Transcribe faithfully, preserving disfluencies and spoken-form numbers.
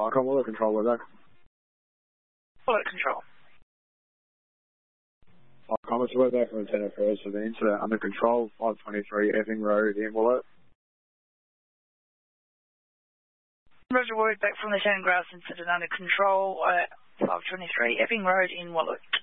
Firecom, Willow Control, we're back. Willow Control. Firecom, it's we're back from Lieutenant First for the incident under control, five twenty-three Epping Road in Willow. Roger, word back from Lieutenant Grouse incident under control, uh, five twenty-three Epping Road in Wallock.